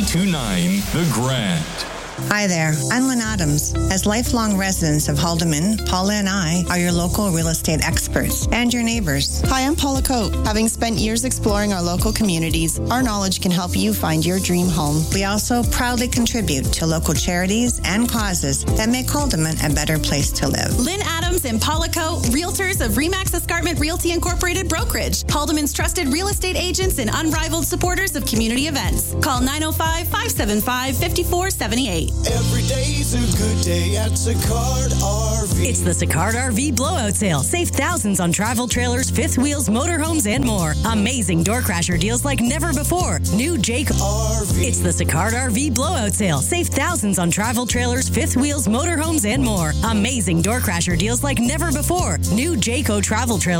92.9 The Grand. Hi there, I'm Lynn Adams. As lifelong residents of Haldeman, Paula and I are your local real estate experts and your neighbors. Hi, I'm Paula Coate. Having spent years exploring our local communities, our knowledge can help you find your dream home. We also proudly contribute to local charities and causes that make Haldeman a better place to live. Lynn Adams and Paula Coate, realtors of Remax Escarpment Realty Incorporated Brokerage, Haldeman's trusted real estate agents and unrivaled supporters of community events. Call 905-575-5478. Every day's a good day at Sicard RV. It's the Sicard RV Blowout Sale. Save thousands on travel trailers, fifth wheels, motorhomes, and more. Amazing door crasher deals like never before. New Jayco RV. It's the Sicard RV Blowout Sale. Save thousands on travel trailers, fifth wheels, motorhomes, and more. Amazing door crasher deals like never before. New Jayco travel trailers.